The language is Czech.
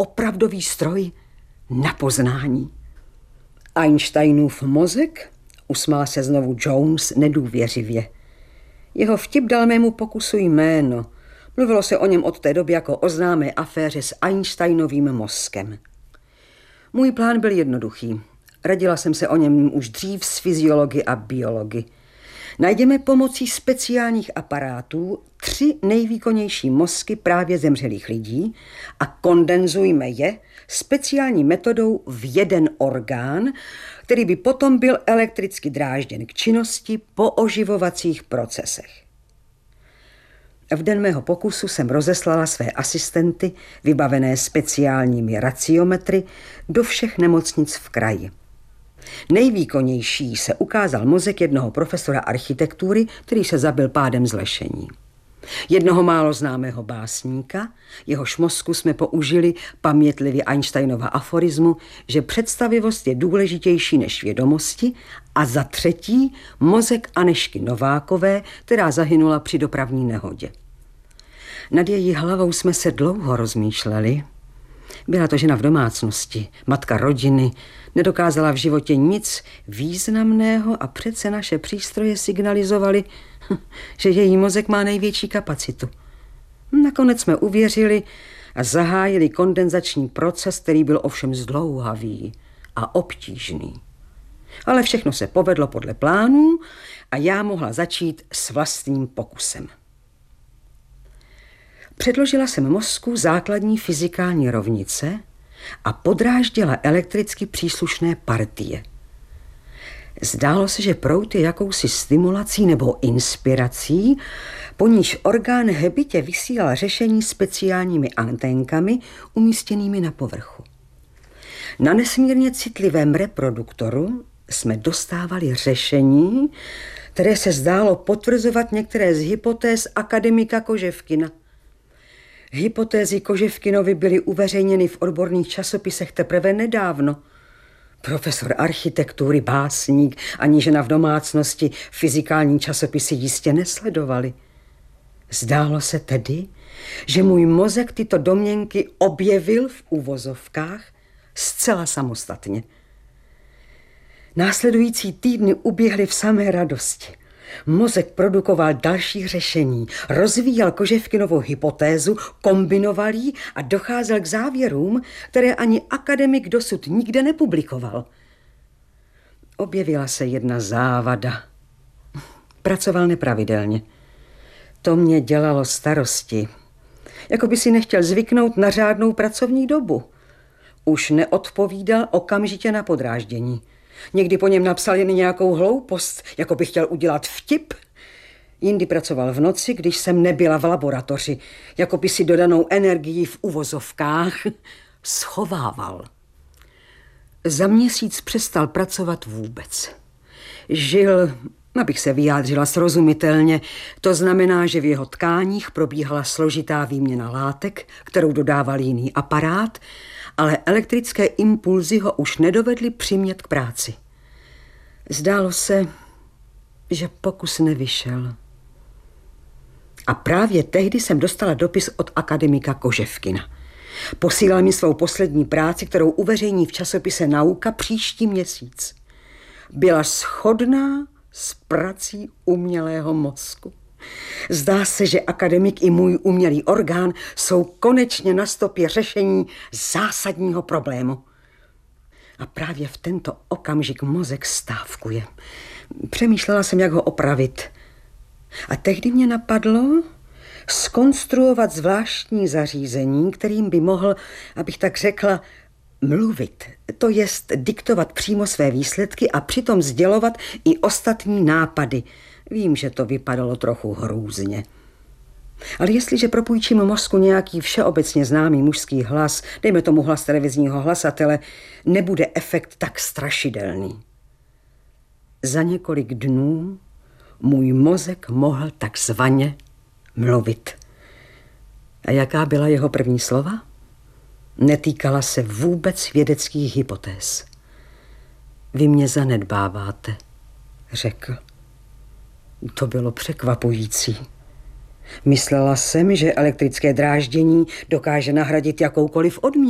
opravdový stroj na poznání. Einsteinův mozek? Usmál se znovu Jones nedůvěřivě. Jeho vtip dal mému pokusu jméno. Mluvilo se o něm od té doby jako o známé aféře s Einsteinovým mozkem. Můj plán byl jednoduchý. Radila jsem se o něm už dřív s fyziology a biology. Najdeme pomocí speciálních aparátů 3 nejvýkonnější mozky právě zemřelých lidí a kondenzujme je speciální metodou v jeden orgán, který by potom byl elektricky drážděn k činnosti po oživovacích procesech. V den mého pokusu jsem rozeslala své asistenty, vybavené speciálními raciometry, do všech nemocnic v kraji. Nejvýkonnější se ukázal mozek jednoho profesora architektury, který se zabil pádem z lešení. Jednoho málo známého básníka, jehož mozku jsme použili pamětlivě Einsteinova aforismu, že představivost je důležitější než vědomosti, a za třetí mozek Anežky Novákové, která zahynula při dopravní nehodě. Nad její hlavou jsme se dlouho rozmýšleli. Byla to žena v domácnosti, matka rodiny, nedokázala v životě nic významného a přece naše přístroje signalizovaly, že její mozek má největší kapacitu. Nakonec jsme uvěřili a zahájili kondenzační proces, který byl ovšem zdlouhavý a obtížný. Ale všechno se povedlo podle plánů a já mohla začít s vlastním pokusem. Předložila jsem mozku základní fyzikální rovnice a podráždila elektricky příslušné partie. Zdálo se, že proud je jakousi stimulací nebo inspirací, po níž orgán hebitě vysílal řešení speciálními anténkami umístěnými na povrchu. Na nesmírně citlivém reproduktoru jsme dostávali řešení, které se zdálo potvrzovat některé z hypotéz akademika Koževkina. Hypotézy Koževkinovi byly uveřejněny v odborných časopisech teprve nedávno. Profesor architektury, básník ani žena v domácnosti fyzikální časopisy jistě nesledovali. Zdálo se tedy, že můj mozek tyto domněnky objevil v uvozovkách zcela samostatně. Následující týdny uběhly v samé radosti. Mozek produkoval další řešení, rozvíjel Koževkinovu hypotézu, kombinoval ji a docházel k závěrům, které ani akademik dosud nikde nepublikoval. Objevila se jedna závada. Pracoval nepravidelně. To mě dělalo starosti. Jako by si nechtěl zvyknout na řádnou pracovní dobu. Už neodpovídal okamžitě na podráždění. Někdy po něm napsal jen nějakou hloupost, jako by chtěl udělat vtip. Jindy pracoval v noci, když jsem nebyla v laboratoři, jako by si dodanou energii v uvozovkách schovával. Za měsíc přestal pracovat vůbec. Žil, abych se vyjádřila srozumitelně, to znamená, že v jeho tkáních probíhala složitá výměna látek, kterou dodával jiný aparát, ale elektrické impulzy ho už nedovedly přimět k práci. Zdálo se, že pokus nevyšel. A právě tehdy jsem dostala dopis od akademika Koževkina. Posílal mi svou poslední práci, kterou uveřejní v časopise Nauka příští měsíc. Byla shodná s prací umělého mozku. Zdá se, že akademik i můj umělý orgán jsou konečně na stopě řešení zásadního problému. A právě v tento okamžik mozek stávkuje. Přemýšlela jsem, jak ho opravit. A tehdy mě napadlo zkonstruovat zvláštní zařízení, kterým by mohl, abych tak řekla, mluvit, to jest diktovat přímo své výsledky a přitom sdělovat i ostatní nápady. Vím, že to vypadalo trochu hrůzně. Ale jestliže propůjčím mozku nějaký všeobecně známý mužský hlas, dejme tomu hlas televizního hlasatele, nebude efekt tak strašidelný. Za několik dnů můj mozek mohl takzvaně mluvit. A jaká byla jeho první slova? Netýkala se vůbec vědeckých hypotéz. Vy mě zanedbáváte, řekl. To bylo překvapující. Myslela jsem, že elektrické dráždění dokáže nahradit jakoukoliv odměnu.